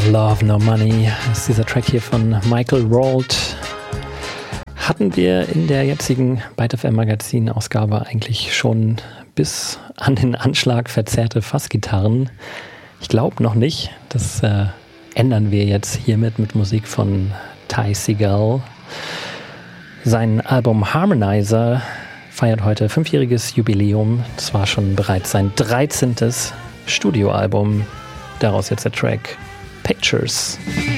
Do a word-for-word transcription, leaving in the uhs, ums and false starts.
Love No Money ist dieser Track hier von Michael Rold. Hatten wir in der jetzigen Byte F M Magazin Ausgabe eigentlich schon bis an den Anschlag verzerrte Fassgitarren? Ich glaube noch nicht. Das äh, ändern wir jetzt hiermit mit Musik von Ty Segall. Sein Album Harmonizer feiert heute fünfjähriges Jubiläum. Das war schon bereits sein dreizehntes Studioalbum. Daraus jetzt der Track Pictures.